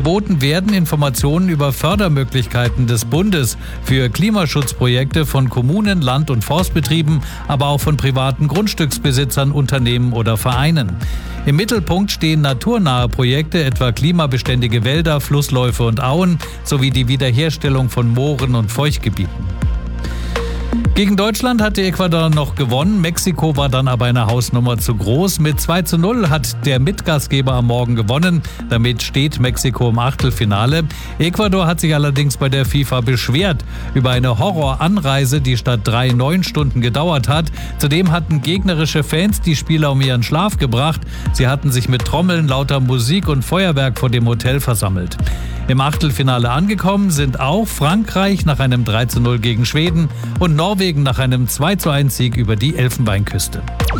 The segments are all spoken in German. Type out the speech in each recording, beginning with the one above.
Geboten werden Informationen über Fördermöglichkeiten des Bundes für Klimaschutzprojekte von Kommunen, Land- und Forstbetrieben, aber auch von privaten Grundstücksbesitzern, Unternehmen oder Vereinen. Im Mittelpunkt stehen naturnahe Projekte, etwa klimabeständige Wälder, Flussläufe und Auen sowie die Wiederherstellung von Mooren und Feuchtgebieten. Gegen Deutschland hatte Ecuador noch gewonnen. Mexiko war dann aber eine Hausnummer zu groß. Mit 2:0 hat der Mitgastgeber am Morgen gewonnen. Damit steht Mexiko im Achtelfinale. Ecuador hat sich allerdings bei der FIFA beschwert über eine Horroranreise, die statt 3 9 Stunden gedauert hat. Zudem hatten gegnerische Fans die Spieler um ihren Schlaf gebracht. Sie hatten sich mit Trommeln, lauter Musik und Feuerwerk vor dem Hotel versammelt. Im Achtelfinale angekommen sind auch Frankreich nach einem 3:0 gegen Schweden und Norwegen nach einem 2:1 Sieg über die Elfenbeinküste.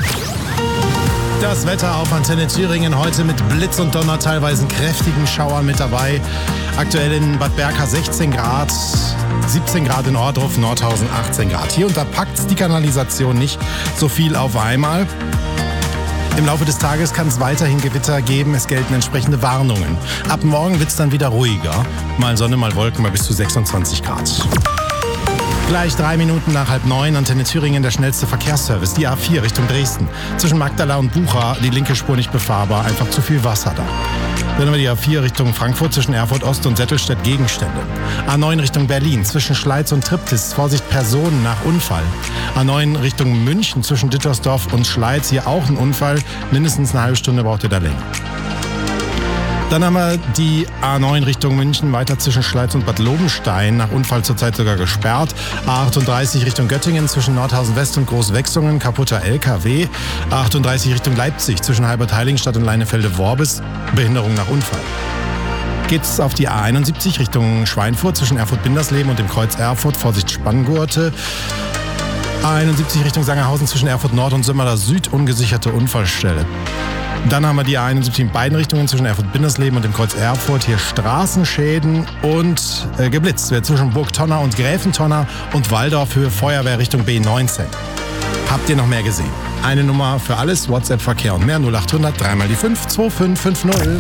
Das Wetter auf Antenne Thüringen heute mit Blitz und Donner, teilweise kräftigen Schauern mit dabei. Aktuell in Bad Berka 16 Grad, 17 Grad in Ohrdruf, Nordhausen 18 Grad. Hier und da packt die Kanalisation nicht so viel auf einmal. Im Laufe des Tages kann es weiterhin Gewitter geben. Es gelten entsprechende Warnungen. Ab morgen wird es dann wieder ruhiger. Mal Sonne, mal Wolken, mal bis zu 26 Grad. Gleich 3 Minuten nach 8:30, Antenne Thüringen, der schnellste Verkehrsservice. Die A4 Richtung Dresden. Zwischen Magdala und Bucha, die linke Spur nicht befahrbar, einfach zu viel Wasser da. Dann haben wir die A4 Richtung Frankfurt, zwischen Erfurt Ost und Settelstedt Gegenstände. A9 Richtung Berlin, zwischen Schleiz und Triptis, Vorsicht Personen nach Unfall. A9 Richtung München, zwischen Dittersdorf und Schleiz, hier auch ein Unfall. Mindestens eine halbe Stunde braucht ihr da länger. Dann haben wir die A9 Richtung München, weiter zwischen Schleiz und Bad Lobenstein, nach Unfall zurzeit sogar gesperrt. A38 Richtung Göttingen, zwischen Nordhausen West und Großwechsungen, kaputter LKW. A38 Richtung Leipzig, zwischen Halbert-Heiligenstadt und Leinefelde-Worbis, Behinderung nach Unfall. Geht's auf die A71 Richtung Schweinfurt, zwischen Erfurt-Bindersleben und dem Kreuz Erfurt, Vorsicht Spanngurte. A71 Richtung Sangerhausen, zwischen Erfurt Nord und Sömmerda Süd, ungesicherte Unfallstelle. Dann haben wir die A71 in beiden Richtungen, zwischen Erfurt-Bindersleben und dem Kreuz Erfurt. Hier Straßenschäden und geblitzt wird zwischen Burgtonner und Gräfentonner und Walldorf, Höhe Feuerwehr Richtung B19. Habt ihr noch mehr gesehen? Eine Nummer für alles, WhatsApp, Verkehr und mehr, 0800 3 mal die 5 2550.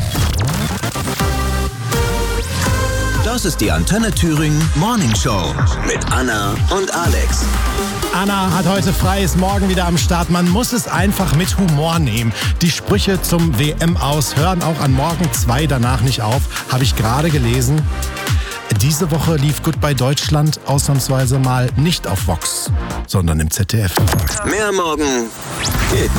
Das ist die Antenne Thüringen Morning Show mit Anna und Alex. Anna hat heute frei, ist morgen wieder am Start. Man muss es einfach mit Humor nehmen. Die Sprüche zum WM-Aus hören auch an Morgen 2 danach nicht auf. Habe ich gerade gelesen. Diese Woche lief Goodbye Deutschland ausnahmsweise mal nicht auf Vox, sondern im ZDF. Mehr morgen geht